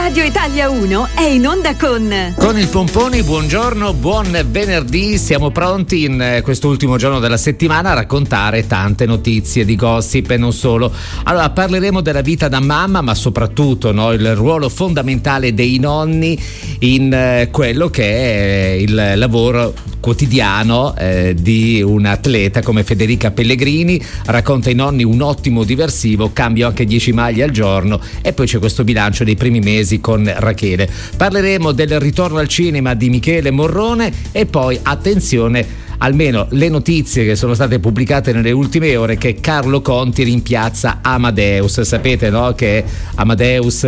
Radio Italia 1 è in onda con il Pomponi. Buongiorno, buon venerdì. Siamo pronti in quest'ultimo giorno della settimana a raccontare tante notizie di gossip e non solo. Allora, parleremo della vita da mamma, ma soprattutto il ruolo fondamentale dei nonni in quello che è il lavoro quotidiano di un atleta come Federica Pellegrini. Racconta ai nonni un ottimo diversivo, cambio anche 10 maglie al giorno, e poi c'è questo bilancio dei primi mesi con Rachele. Parleremo del ritorno al cinema di Michele Morrone e poi, attenzione, almeno le notizie che sono state pubblicate nelle ultime ore, che Carlo Conti rimpiazza Amadeus. Sapete, no, che Amadeus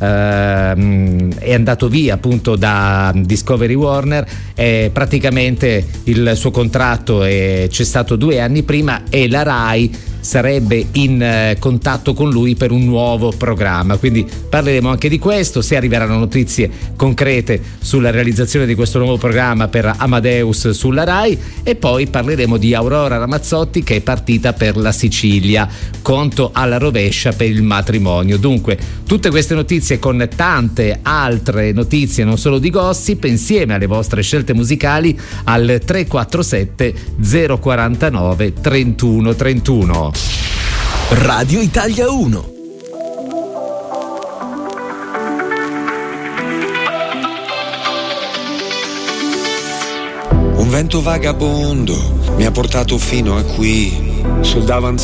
è andato via appunto da Discovery Warner, e praticamente il suo contratto è cessato 2 anni prima e la Rai sarebbe in contatto con lui per un nuovo programma, quindi parleremo anche di questo, se arriveranno notizie concrete sulla realizzazione di questo nuovo programma per Amadeus sulla Rai, e poi parleremo di Aurora Ramazzotti che è partita per la Sicilia, conto alla rovescia per il matrimonio. Dunque, tutte queste notizie con tante altre notizie non solo di gossip, insieme alle vostre scelte musicali al 347 049 31 31. Radio Italia 1. Un vento vagabondo mi ha portato fino a qui, sul davanzale